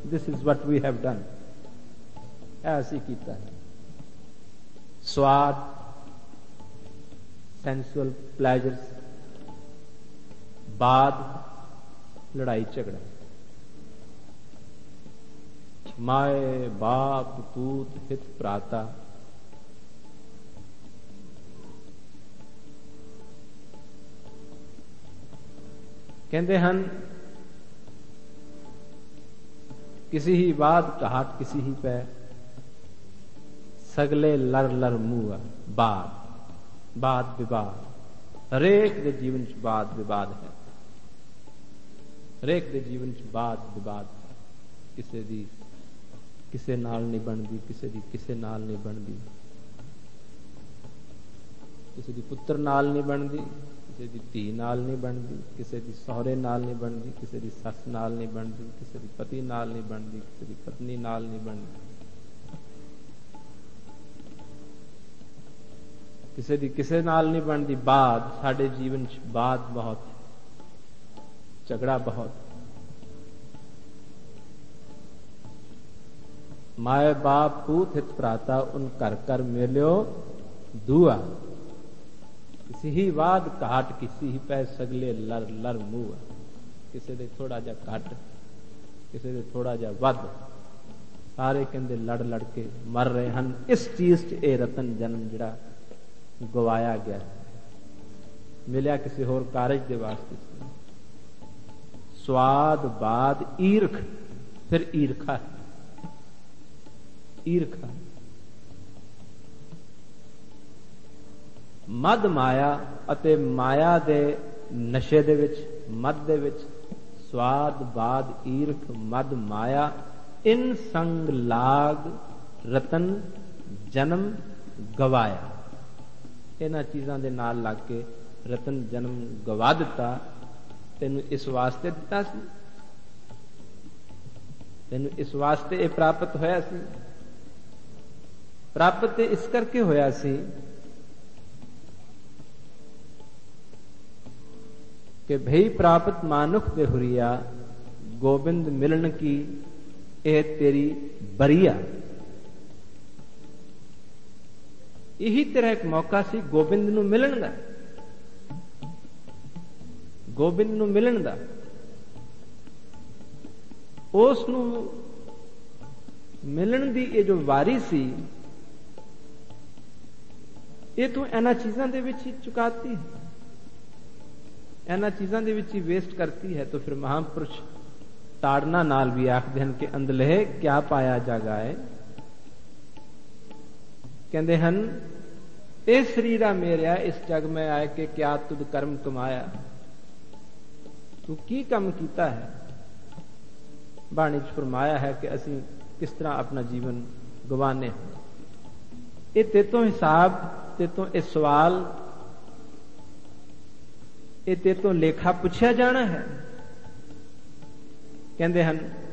this is what we have done. ਇਹ ਅਸੀਂ ਕੀਤਾ ਹੈ। ਸਵਾਦ, sensual pleasures, ਬਾਦ ਲੜਾਈ ਝਗੜਾ, ਮਾਏ ਬਾਪ ਪੂਤ ਹਿਤ ਭਰਾਤਾ, ਕਹਿੰਦੇ ਹਨ किसी ही बात कहाट किसी ही पै, सगले लर लर मूआ। बात विवाद, हरेक दे जीवन च बात विवाद है, हरेक दे जीवन च बात विवाद है। किसे दी किसे नाल नहीं बनदी, किसे दी किसे नाल नहीं बनदी, किसे दी पुत्र नाल नहीं बनदी, किसी की धी नाल नहीं बनती, किसी की सहुरे नाल नहीं बनती, किसी की सस नाल नहीं बनती, किसी की पति नाल नहीं बनती, किसी की पत्नी नाल नहीं बनती, किसी की किसी नाल नहीं बनती। बात साडे जीवन च बात बहुत, झगड़ा बहुत। माए बाप पूत हित भ्राता, उन घर घर मिलियो दुआ। किसी ही वाद घाट किसी ही पै, सगले लर लर मूह। किसी दे थोड़ा जा घट, किसी दे थोड़ा जा वध, सारे कहते लड़ लड़ के मर रहे हैं। इस चीज च ये रतन जन्म जिहड़ा गवाया गया, मिलिया किसी होर कारज दे वास्ते। स्वाद बाद ईरख, फिर ईरखा, ईरखा मद माया अते माया दे नशे दे विच, मद दे विच स्वाद बाद ईरख मद माया, इन संग लाग रतन जन्म गवाया। इन्हां चीज़ां दे नाल लग के रतन जन्म गवा दिता। तैनूं इस वास्ते दिता सी, तैनूं इस वास्ते ये प्राप्त होया सी। प्राप्त इस करके होया सी कि भई प्राप्त मानुख दे हुरिया, गोबिंद मिलन की ए तेरी बरिया। यही तेरा एक मौका सी गोबिंद नूं मिलन दा, गोबिंद नूं मिलन दा। उस नूं मिलन दी ये जो वारी सी, ये तू इन्हां चीजां दे विच ही चुकाती है, इन्हां चीजां दे विच ही वेस्ट करती है। तो फिर महापुरुष ताड़ना नाल भी आखदे हन कि अंदले क्या पाया जागाए। कहते हैं ए शरीरा मेरा इस जग में आए के क्या तुद कर्म कमाया, तू की कम कीता है। बाणी च फरमाया है कि असी किस तरह अपना जीवन गवाने। ये तेतों हिसाब, तेतों ये सवाल, ये तेतों लेखा पूछा जाना है। कहते हैं